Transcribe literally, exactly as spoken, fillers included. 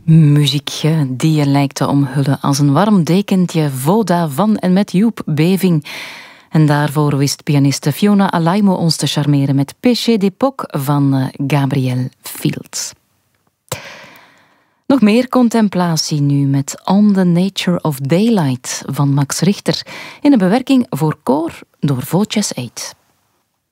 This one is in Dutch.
Muziek die je lijkt te omhullen als een warm dekentje, Voda van en met Joep Beving. En daarvoor wist pianiste Fiona Alaimo ons te charmeren met Péché d'époque van Gabriel Fields. Nog meer contemplatie nu met On the Nature of Daylight van Max Richter in een bewerking voor koor door Voces acht.